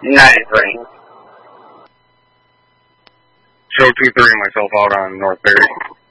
93. Show 230, myself out on North Berry.